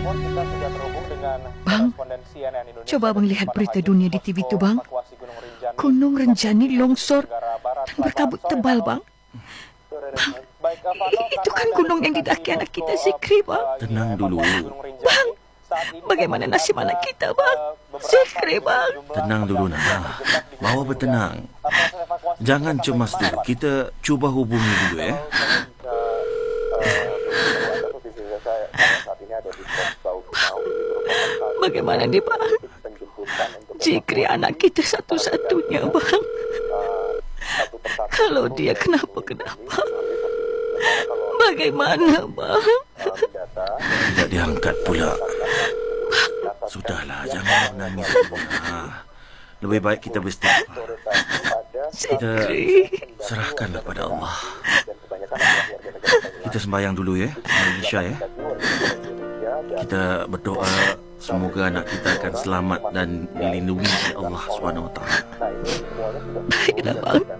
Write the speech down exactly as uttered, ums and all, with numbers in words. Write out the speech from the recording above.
Bang, coba abang lihat berita dunia di T V tu, bang. Gunung Rinjani longsor dan berkabut tebal, bang. Bang, itu kan gunung yang didaki anak kita, Zikri, bang. Tenang dulu. Bang, bagaimana nasib anak kita, bang? Zikri, bang. Tenang dulu, Nah. Bawa bertenang. Jangan cemas dulu. Kita cuba hubungi dulu, ya. Bagaimana ni, bang? Zikri anak kita satu-satunya, bang. Kalau dia kenapa-kenapa, bagaimana, bang? Tidak diangkat pula. Sudahlah, jangan menangis. Nah, lebih baik kita beristighfar. Kita serahkanlah pada Allah. Kita sembahyang dulu, ya. Isya, ya. Kita berdoa semoga anak kita akan selamat dan dilindungi oleh Allah subhanahu wa taala. Baiklah, bang.